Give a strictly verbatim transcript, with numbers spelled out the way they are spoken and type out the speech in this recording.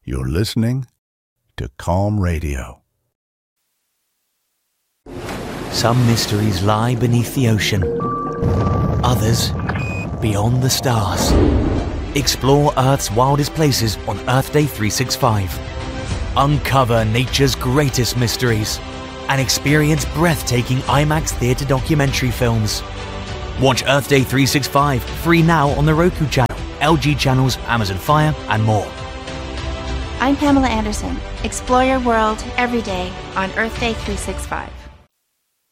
You're listening to Calm Radio. Some mysteries lie beneath the ocean. Others, beyond the stars. Explore Earth's wildest places on Earth Day three sixty-five. Uncover nature's greatest mysteries and experience breathtaking IMAX theatre documentary films. Watch Earth Day three sixty-five free now on the Roku channel, L G channels, Amazon Fire, and more. I'm Pamela Anderson. Explore your world every day on Earth Day three sixty-five.